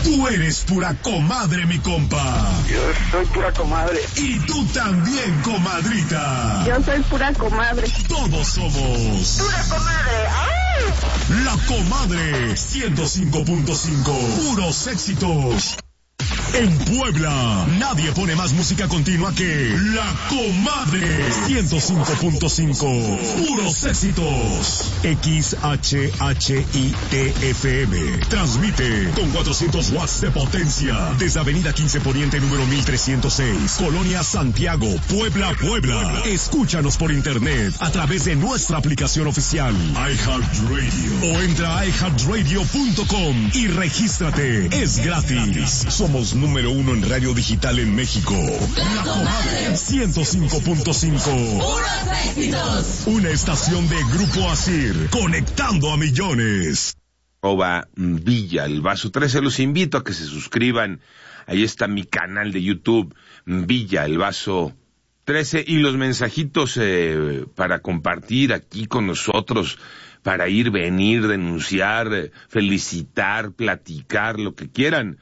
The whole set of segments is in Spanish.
Tú eres pura comadre, mi compa. Yo soy pura comadre. Y tú también, comadrita. Yo soy pura comadre. Todos somos Pura comadre. ¡Ay! La Comadre 105.5. Puros éxitos. En Puebla, nadie pone más música continua que La Comadre 105.5. Puros éxitos. XHHITFM. Transmite con 400 watts de potencia desde Avenida 15 Poniente número 1306, Colonia Santiago, Puebla, Puebla. Escúchanos por internet a través de nuestra aplicación oficial iHeartRadio o entra a iHeartRadio.com y regístrate. Es gratis. Somos número 1 en radio digital en México. La Comadre 105.5. ¡Puros éxitos! Una estación de Grupo Asir, conectando a millones. Villa el Vaso 13. Los invito a que se suscriban. Ahí está mi canal de YouTube, Villa el Vaso 13. Y los mensajitos para compartir aquí con nosotros, para ir, venir, denunciar, felicitar, platicar, lo que quieran.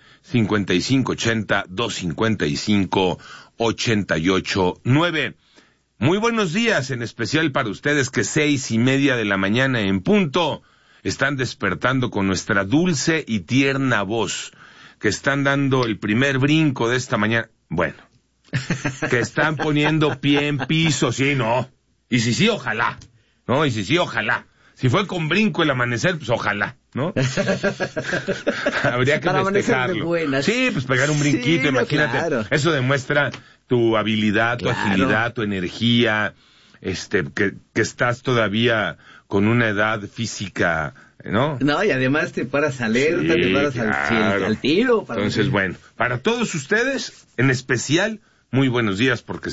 5580-255-889. Muy buenos días, en especial para ustedes que 6:30 de la mañana en punto están despertando con nuestra dulce y tierna voz, que están dando el primer brinco de esta mañana. Bueno, que están poniendo pie en piso, sí, no. Y si sí, ojalá. No, y si sí, ojalá. Si fue con brinco el amanecer, pues ojalá, ¿no? Habría que para festejarlo. Sí, pues pegar un brinquito, sí, imagínate. Claro. Eso demuestra tu habilidad, tu agilidad, tu energía, que estás todavía con una edad física, ¿no? No, y además te paras alerta, sí, te paras al tiro. Entonces, bueno, para todos ustedes, en especial, muy buenos días, porque